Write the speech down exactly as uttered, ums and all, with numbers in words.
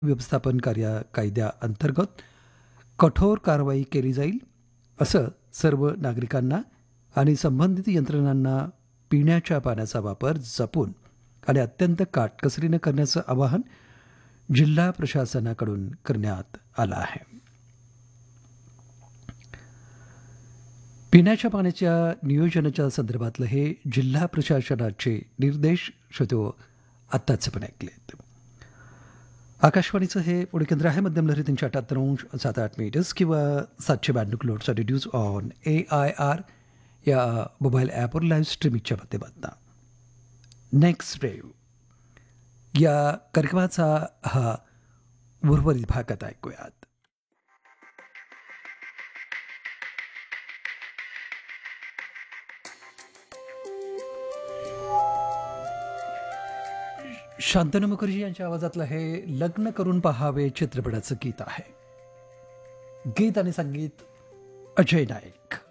व्यवस्थापन कार्या कायद्याअंतर्गत कठोर कारवाई केली जाईल असं सर्व नागरिकांना आणि संबंधित यंत्रणांना पिण्याच्या पाण्याचा वापर जपून आणि अत्यंत काटकसरीनं करण्याचं आवाहन जिल्हा प्रशासनाकडून करण्यात आलं आहे. पिण्याच्या पाण्याच्या नियोजनाच्या संदर्भातलं हे जिल्हा प्रशासनाचे निर्देश श्रोतो आत्ताच पण ऐकलेत. आकाशवाणीचं हे पुणे केंद्र आहे. मध्यम लहरी तीनशे अठ्याहत्तर अंश सात आठ मीटर्स किंवा सातशे ब्याण्णव kilohertz news on A I R या मोबाईल ॲपवर लाईव्ह स्ट्रीमिंगच्या माध्यमातून नेक्स्ट रेव या कार्यक्रमाचा हा उर्वरित भागात ऐकूयात. शांतनु मुखर्जी यांच्या आवाजातलं हे लग्न करून पहावे चित्रपटाचं गीत आहे. गीत आणि संगीत अजय नाईक.